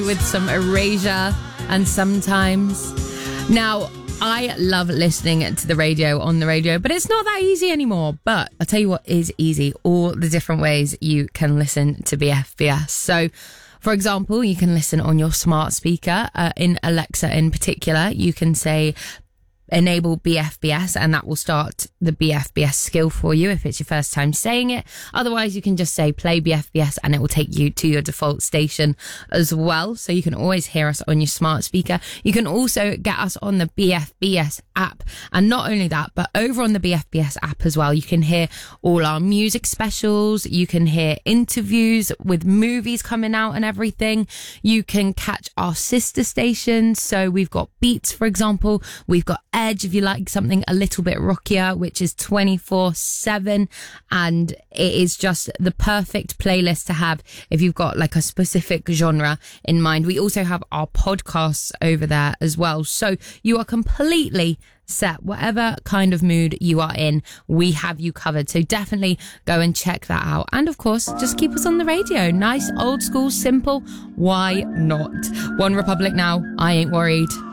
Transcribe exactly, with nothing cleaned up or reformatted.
with some Erasure and Sometimes. Now, I love listening to the radio on the radio, but it's not that easy anymore. But I'll tell you what is easy, all the different ways you can listen to B F B S. So, for example, you can listen on your smart speaker. Uh, in Alexa in particular, you can say, enable B F B S, and that will start the B F B S skill for you if it's your first time saying it. Otherwise, you can just say play B F B S and it will take you to your default station as well. So you can always hear us on your smart speaker. You can also get us on the B F B S app. And not only that, but over on the B F B S app as well, you can hear all our music specials. You can hear interviews with movies coming out and everything. You can catch our sister stations. So we've got Beats, for example. We've got Edge, if you like something a little bit rockier, which is twenty-four seven, and it is just the perfect playlist to have if you've got like a specific genre in mind. We also have our podcasts over there as well, so you are completely set. Whatever kind of mood you are in, we have you covered, so definitely go and check that out. And of course, just keep us on the radio. Nice, old school, simple. Why not? One Republic now. I ain't worried.